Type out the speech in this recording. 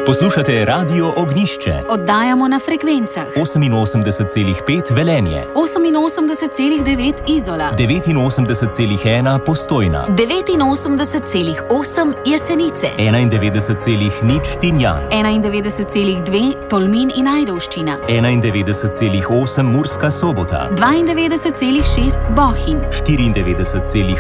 Poslušate Radio Ognišče. Oddajamo na frekvencah 88,5 Velenje, 88,9 Izola, 89,1 Postojna, 89,8 Jesenice, 91,0 Tinjan, 91,2 Tolmin in Ajdovščina, 91,8 Murska Sobota, 92,6 Bohinj, 94,8